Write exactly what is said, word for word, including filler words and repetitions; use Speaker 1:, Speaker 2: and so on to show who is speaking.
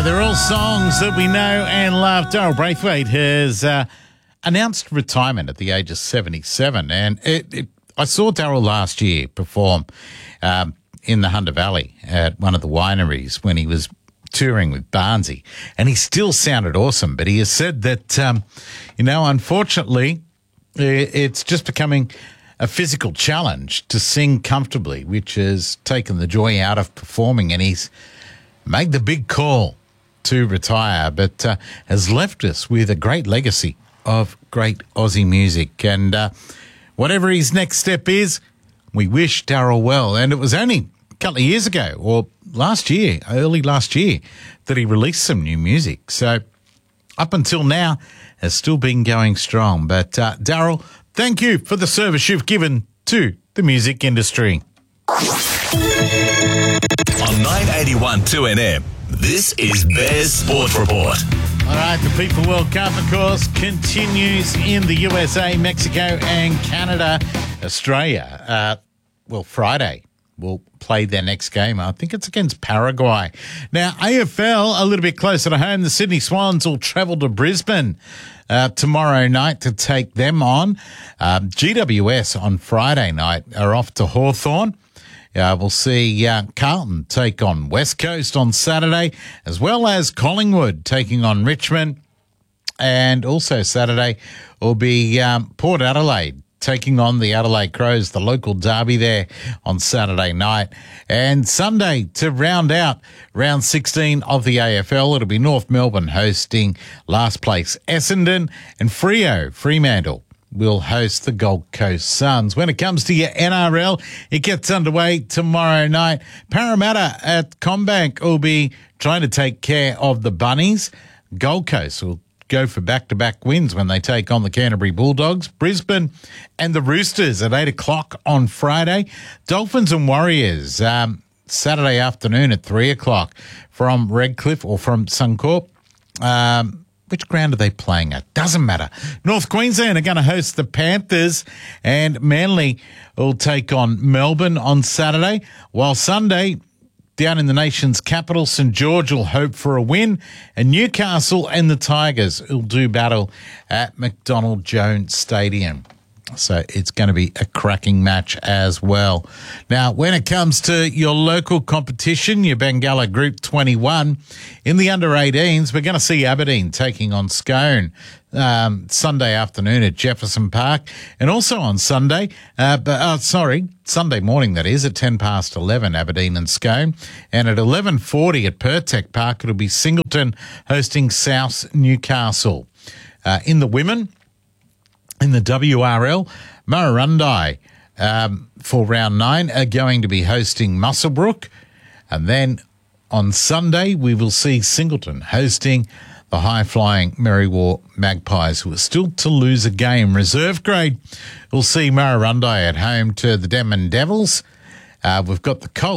Speaker 1: Yeah, they're all songs that we know and love. Daryl Braithwaite has uh, announced retirement at the age of seventy-seven. And it, it, I saw Daryl last year perform um, in the Hunter Valley at one of the wineries when he was touring with Barnsey. And he still sounded awesome. But he has said that, um, you know, unfortunately, it's just becoming a physical challenge to sing comfortably, which has taken the joy out of performing. And he's made the big call to retire, but uh, has left us with a great legacy of great Aussie music. And uh, whatever his next step is, we wish Daryl well. And it was only a couple of years ago, or last year, early last year, that he released some new music. So up until now, has still been going strong. But uh, Daryl, thank you for the service you've given to the music industry.
Speaker 2: On nine eighty-one two N M, this is Bears Sport Report.
Speaker 1: All right, the FIFA World Cup, of course, continues in the U S A, Mexico and Canada. Australia, uh, well, Friday, will play their next game. I think it's against Paraguay. Now, A F L, a little bit closer to home, the Sydney Swans will travel to Brisbane uh, tomorrow night to take them on. Um, G W S on Friday night are off to Hawthorn. Uh, we'll see uh, Carlton take on West Coast on Saturday, as well as Collingwood taking on Richmond. And also Saturday will be um, Port Adelaide taking on the Adelaide Crows, the local derby there on Saturday night. And Sunday, to round out round sixteen of the A F L, it'll be North Melbourne hosting last place Essendon, and Freo, Fremantle, will host the Gold Coast Suns. When it comes to your N R L, it gets underway tomorrow night. Parramatta at CommBank will be trying to take care of the Bunnies. Gold Coast will go for back-to-back wins when they take on the Canterbury Bulldogs. Brisbane and the Roosters at eight o'clock on Friday. Dolphins and Warriors um, Saturday afternoon at three o'clock from Redcliffe or from Suncorp. Um Which ground are they playing at? Doesn't matter. North Queensland are going to host the Panthers, and Manly will take on Melbourne on Saturday, while Sunday, down in the nation's capital, St George will hope for a win, and Newcastle and the Tigers will do battle at McDonald Jones Stadium. So it's going to be a cracking match as well. Now, when it comes to your local competition, your Bengala Group twenty-one, in the under eighteens, we're going to see Aberdeen taking on Scone um, Sunday afternoon at Jefferson Park. And also on Sunday, uh, but, uh, sorry, Sunday morning, that is, at ten past eleven, Aberdeen and Scone. And at eleven forty at Pertec Park, it'll be Singleton hosting South Newcastle. Uh, in the women, in the W R L, Murrurundi um, for round nine are going to be hosting Muswellbrook. And then on Sunday, we will see Singleton hosting the high-flying Merriwa Magpies, who are still to lose a game. Reserve grade, we'll see Murrurundi at home to the Denman Devils. Uh, we've got the Colts